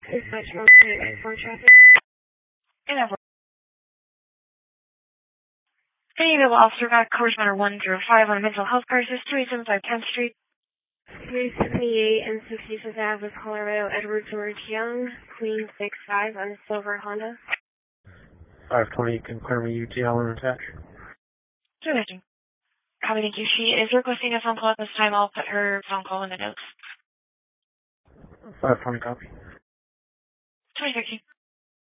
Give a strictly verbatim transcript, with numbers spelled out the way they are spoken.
Dispatch one eight eight four traffic. And I've Canadian officer back, course number one zero five on a mental health crisis, two eight seven five tenth Street. three seventy-eight and sixty-fifth Avenue, Colorado, Edward George Young, Queen six five on a silver Honda. five twenty, confirm U T L and attach. Sure, thank you. Copy, thank you. She is requesting a phone call at this time. I'll put her phone call in the notes. five twenty, copy. twenty thirteen.